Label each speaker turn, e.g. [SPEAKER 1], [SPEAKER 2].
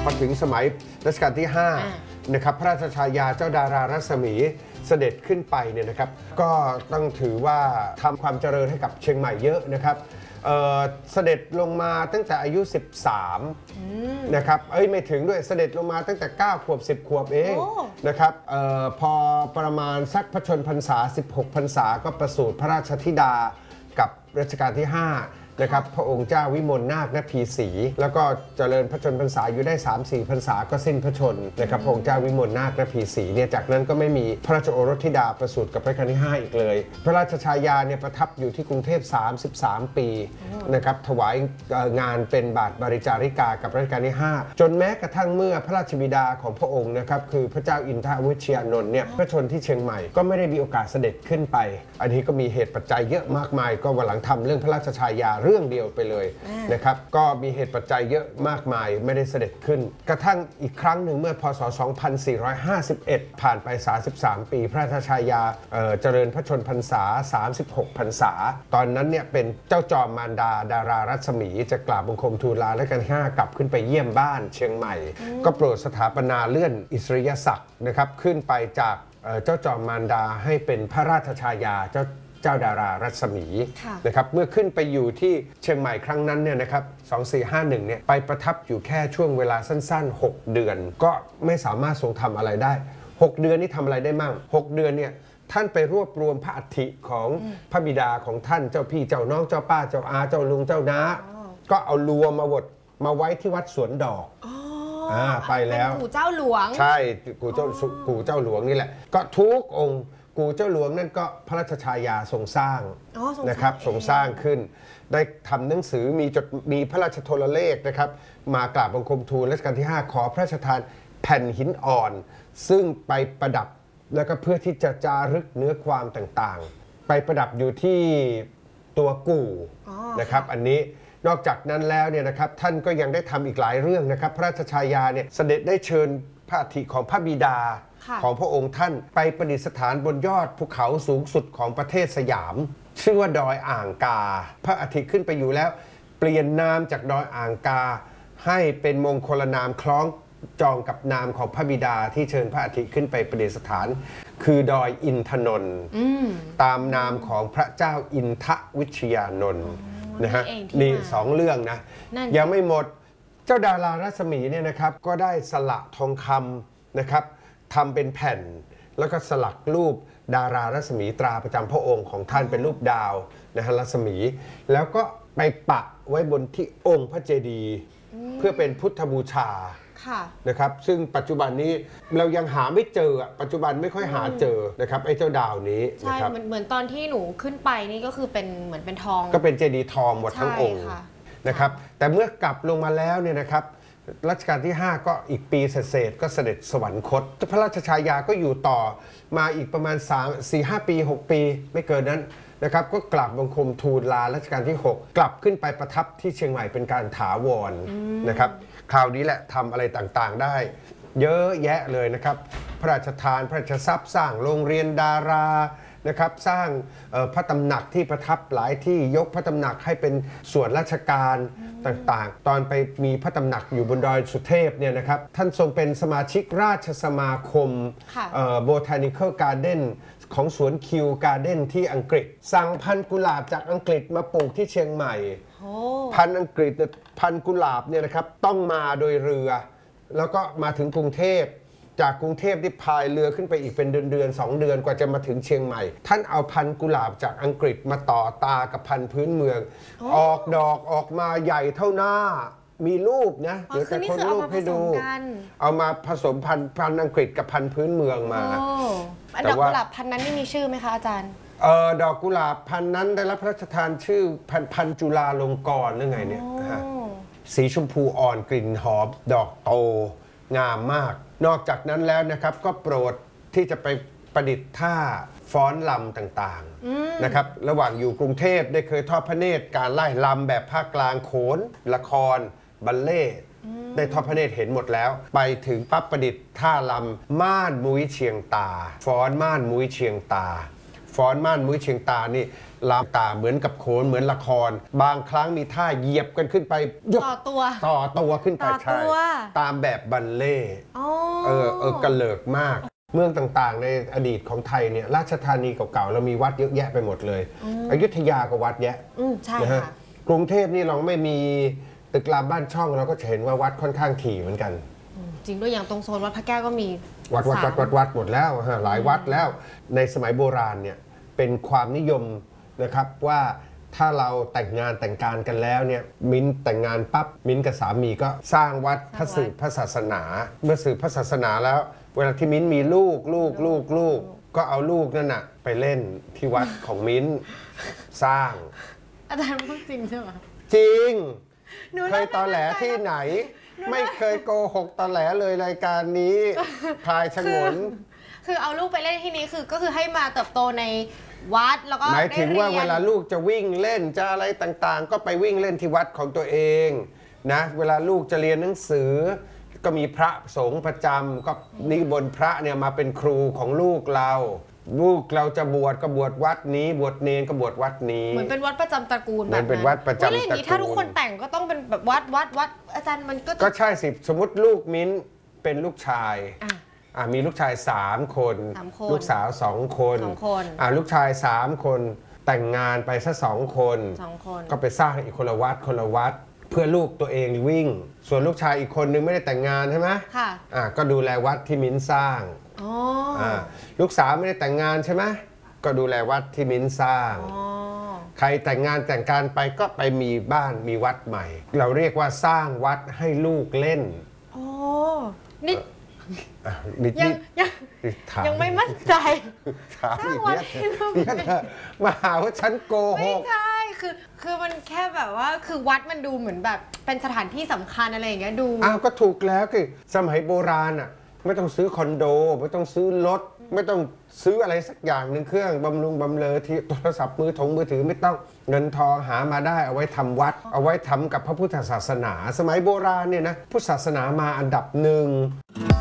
[SPEAKER 1] พอถึงสมัยรัชกาลที่5นะครับพระราชฉายาเจ้าดารารัศมีเสด็จขึ้นไปเนี่ยนะครับก็ต้องถือว่าทำความเจริญให้กับเชียงใหม่เยอะนะครับเสด็จลงมาตั้งแต่อายุ13นะครับไม่ถึงด้วยเสด็จลงมาตั้งแต่9 ขวบ10 ขวบเองนะครับพอประมาณสักพระชนพรรษา16 พรรษาก็ประสูติพระราชธิดากับรัชกาลที่5นะครับพระองค์เจ้าวิมลนาคนพีศรีแล้วก็เจริญพระชนพรรษาอยู่ได้ 3-4 พรรษาก็สิ้นพระชนนะครับพระองค์เจ้าวิมลนาคนพีศรีเนี่ยจากนั้นก็ไม่มีพระราชโอรสธิดาประสูติกับรัชกาลที่5อีกเลยพระราชฉายาเนี่ยประทับอยู่ที่กรุงเทพ33 ปีนะครับถวายงานเป็นบาทบริจาริกากับรัชกาลที่5จนแม้กระทั่งเมื่อพระราชบิดาของพระองค์นะครับคือพระเจ้าอินทรวิเชียานนท์เนี่ยพระชนที่เชียงใหม่ก็ไม่ได้มีโอกาสเสด็จขึ้นไปอันนี้ก็มีเหตุปัจจัยเยอะมากมายก็วันหลังทำเรื่องพระราชฉายาเรื่องเดียวไปเลยนะครับก็มีเหตุปัจจัยเยอะมากมายไม่ได้เสด็จขึ้นกระทั่งอีกครั้งหนึ่งเมื่อพศ 2451 ผ่านไป33 ปีพระราชฉายาเจริญพระชนพรรษา36 พรรษาตอนนั้นเนี่ยเป็นเจ้าจอมมารดาดารารัศมีจะกราบบังคมทูลลารัชกาลที่5กลับขึ้นไปเยี่ยมบ้านเชียงใหม่ก็โปรดสถาปนาเลื่อนอิสริยศักดิ์นะครับขึ้นไปจากเจ้าจอมมารดาให้เป็นพระราชฉายาเจ้าดารารัศมีนะครับเมื่อขึ้นไปอยู่ที่เชียงใหม่ครั้งนั้นเนี่ยนะครับ2451เนี่ยไปประทับอยู่แค่ช่วงเวลาสั้นๆ6 เดือนก็ไม่สามารถทรงทำอะไรได้6 เดือนนี่ทำอะไรได้มั่ง6 เดือนเนี่ยท่านไปรวบรวมพระอัฐิของพระบิดาของท่านเจ้าพี่เจ้าน้องเจ้าป้าเจ้าอาเจ้าลุงเจ้าน้าก็เอารวมมาไว้ที่วัดสวนดอกไปแล้ว
[SPEAKER 2] กู่เจ้าหลวง
[SPEAKER 1] ใช่กู่เจ้าหลวงนี่แหละก็ทุกองค์กู่เจ้าหลวงนั่นก็พระราชฉายาทรงสร้างนะครับทรงสร้างขึ้นได้ทำหนังสือมีพระราชโทรเลขนะครับมากราบบังคมทูลรัชกาลที่5ขอพระราชทานแผ่นหินอ่อนซึ่งไปประดับแล้วก็เพื่อที่จะจารึกเนื้อความต่างๆไปประดับอยู่ที่ตัวกู่นะครับอันนี้นอกจากนั้นแล้วเนี่ยนะครับท่านก็ยังได้ทำอีกหลายเรื่องนะครับพระราชฉายาเนี่ยเสด็จได้เชิญพระอัฐิของพระบิดาของพระองค์ท่านไปประดิษฐานบนยอดภูเขาสูงสุดของประเทศสยามชื่อว่าดอยอ่างกาพระอัฐิขึ้นไปอยู่แล้วเปลี่ยนนามจากดอยอ่างกาให้เป็นมงคลนามคล้องจองกับนามของพระบิดาที่เชิญพระอัฐิขึ้นไปประดิษฐานคือดอยอินทนนท์ตามนามของพระเจ้าอินทวิชยานนท์นะฮะนี่2 เรื่องนะยังไม่หมดเจ้าดารารัศมีเนี่ยนะครับก็ได้สละทองคำนะครับทำเป็นแผ่นแล้วก็สลักรูปดารารัศมีตราประจำพระองค์ของท่านเป็นรูปดาวนะฮะรัศมีแล้วก็ไปปักไว้บนที่องค์พระเจดีย์เพื่อเป็นพุทธบูชานะครับซึ่งปัจจุบันนี้เรายังหาไม่เจอปัจจุบันไม่ค่อยหาเจอนะครับไอ้เจ้าดาวนี้
[SPEAKER 2] ใช่เหมือนตอนที่หนูขึ้นไปนี่ก็คือเป็นเหมือนเป็นทอง
[SPEAKER 1] ก็เป็นเจดีย์ทองหมดทั้งองค์นะครับแต่เมื่อกลับลงมาแล้วเนี่ยนะครับรัชกาลที่5ก็อีกปีเศษก็เสด็จสวรรคตพระราชฉายาก็อยู่ต่อมาอีกประมาณ4-5 ปี 6 ปีไม่เกินนั้นนะครับก็กลับบังคมทูลลารัชกาลที่6กลับขึ้นไปประทับที่เชียงใหม่เป็นการถาวรนะครับคราวนี้แหละทำอะไรต่างๆได้เยอะแยะเลยนะครับพระราชทานพระราชทรัพย์สร้างโรงเรียนดารานะครับสร้างพระตำหนักที่ประทับหลายที่ยกพระตำหนักให้เป็นส่วนราชการต่างๆตอนไปมีพระตำหนักอยู่บนดอยสุเทพเนี่ยนะครับท่านทรงเป็นสมาชิกราชสมาคมBotanical Garden ของสวนคิวการ์เด้นที่อังกฤษสั่งพันธุ์กุหลาบจากอังกฤษมาปลูกที่เชียงใหม่พันธุ์อังกฤษพันธุ์กุหลาบเนี่ยนะครับต้องมาโดยเรือแล้วก็มาถึงกรุงเทพจากกรุงเทพที่พายเรือขึ้นไปอีกเป็นเดือน2 เดือนกว่าจะมาถึงเชียงใหม่ท่านเอาพันธุ์กุหลาบจากอังกฤษมาต่อตากับพันธุ์พื้นเมืองออกดอกออกมาใหญ่เท่าหน้ามีรูปนะเดี๋ยวจะค้นรูปให้ดูเอามาผสมพันธุ์อังกฤษกับพันธุ์พื้นเมืองมา
[SPEAKER 2] ดอกกุหลาบพันธุ์นั้นนี่มีชื่อไหมคะอาจารย์
[SPEAKER 1] ดอกกุหลาบพันธุ์นั้นได้รับพระราชทานชื่อพันธุ์จุฬาลงกรณ์หรือไงเนี่ยสีชมพูอ่อนกลิ่นหอมดอกโตงามมากนอกจากนั้นแล้วนะครับก็โปรดที่จะไปประดิษฐ์ท่าฟ้อนลำต่างๆนะครับระหว่างอยู่กรุงเทพได้เคยทอดพระเนตรการไล่ลำแบบภาคกลางโขนละครบัลเล่ได้ทอดพระเนตรเห็นหมดแล้วไปถึงปั๊บประดิษฐ์ท่าลำม่านมุ้ยเชียงตาฟ้อนม่านมุ้ยเชียงตาฟ้อนม่านมุ้ยเชียงตานี่ลามตาเหมือนกับโขนเหมือนละคร บางครั้งมีท่าเหยียบกันขึ้นไปยก
[SPEAKER 2] ต่อตัว
[SPEAKER 1] ต่อตัวขึ้นไป
[SPEAKER 2] ต่อ
[SPEAKER 1] ใช่
[SPEAKER 2] ตัว
[SPEAKER 1] ตามแบบบัลเล่ต์
[SPEAKER 2] อ๋อ
[SPEAKER 1] กระเลิกมาก เมืองต่างๆ ในอดีตของไทยเนี่ยราชธานีเก่าๆเรามีวัดเยอะแยะไปหมดเลยอยุธยาก็วัดแยะ
[SPEAKER 2] ใช่
[SPEAKER 1] นะฮะ
[SPEAKER 2] ค่ะ
[SPEAKER 1] กรุงเทพนี่เราไม่มีตึกรามบ้านช่องเราก็จะเห็นว่าวัดค่อนข้างถี่เหมือนกัน
[SPEAKER 2] จริงด้วยอย่างตรงโซนวัดพระแก้วก็มี
[SPEAKER 1] วัดหมดแล้วฮะหลายวัดแล้วในสมัยโบราณเนี่ยเป็นความนิยมนะครับว่าถ้าเราแต่งงานแต่งการกันแล้วเนี่ยมิ้นแต่งงานปั๊บมิ้นกับสามีก็สร้างวัดพระสืบพระศาสนา เมื่อสืบพระศาสนาแล้ว เวลาที่มิ้นมีลูกก็เอาลูกนั่นน่ะไปเล่นที่วัดของมิ้นสร้าง
[SPEAKER 2] อาจารย์พูดจริงใช่ไหม
[SPEAKER 1] จริง
[SPEAKER 2] หนู
[SPEAKER 1] เคยตอแหลที่ไหน ไม่เคยโกหกตอแหลเลยรายการนี้พลายฉงน
[SPEAKER 2] คือเอาลูกไปเล่นที่นี้คือก็คือให้มาเติบโตในวัดแล้วก็
[SPEAKER 1] หมายถึงว่า
[SPEAKER 2] ได้รียน
[SPEAKER 1] เวลาลูกจะวิ่งเล่นจะอะไรต่างๆ ก็ไปวิ่งเล่นที่วัดของตัวเองนะเวลาลูกจะเรียนหนังสือ ก็มีพระสงฆ์ประจำก็นิมนต์พระเนี่ยมาเป็นครูของลูกเราจะบวชก็บวชวัดนี้บวชเนรก็บวชวัดนี้
[SPEAKER 2] เหมือนเป็นวัดประจำตระกูล
[SPEAKER 1] เหมือนเป็นวัดประจำ
[SPEAKER 2] แล้วอย่างนี้ถ้า
[SPEAKER 1] ตระกูล
[SPEAKER 2] ทุกคนแต่งก็ต้องเป็นแบบวัดอาจารย์มันก็
[SPEAKER 1] ก็ใช่สิสมมติลูกมิ้นเป็นลูกชาย
[SPEAKER 2] อ่ะ
[SPEAKER 1] มีลูกชาย3 คน
[SPEAKER 2] 3 คน
[SPEAKER 1] ลูกสาว2 คน
[SPEAKER 2] 2 คน
[SPEAKER 1] ลูกชาย3 คนแต่งงานไปซะ2 คน
[SPEAKER 2] 2 คน
[SPEAKER 1] ก็ไปสร้างอีกคนละวัดเพื่อลูกตัวเองวิ่ง ส่วนลูกชายอีกคนนึงไม่ได้แต่งงานใช่ไหม
[SPEAKER 2] ค่ะ
[SPEAKER 1] ก็ดูแลวัดที่มิ้นสร้าง
[SPEAKER 2] อ๋อ
[SPEAKER 1] ลูกสาวไม่ได้แต่งงานใช่ไหมก็ดูแลวัดที่มิ้นสร้าง
[SPEAKER 2] อ๋อ
[SPEAKER 1] ใครแต่งงานแต่งการไปก็ไปมีบ้านมีวัดใหม่ เราเรียกว่าสร้างวัดให้ลูกเล่น
[SPEAKER 2] อ๋อนี่
[SPEAKER 1] นิด
[SPEAKER 2] ยัง
[SPEAKER 1] ถาม
[SPEAKER 2] ยังไม่มั่นใจ
[SPEAKER 1] ถาม
[SPEAKER 2] สร้าง
[SPEAKER 1] อีก
[SPEAKER 2] วัด
[SPEAKER 1] เนี่ย
[SPEAKER 2] ให้ลูก
[SPEAKER 1] เนี่ยมาหาว่าฉันโกห
[SPEAKER 2] ไม่
[SPEAKER 1] ก
[SPEAKER 2] ใช่คือมันแค่แบบว่าคือวัดมันดูเหมือนแบบเป็นสถานที่สำคัญอะไรอย่างเงี้ยดู
[SPEAKER 1] ก็ถูกแล้วคือสมัยโบราณอ่ะไม่ต้องซื้อคอนโด ไม่ต้องซื้อรถไม่ต้องซื้ออะไรสักอย่างหนึ่งเครื่องบำรุงบำเรอที่โทรศัพท์มือถือไม่ต้องเงินทองหามาได้เอาไว้ทำวัด เอาไว้ทำกับพระพุทธศาสนา สมัยโบราณเนี่ยนะพุทธศาสนามาอันดับหนึ่ง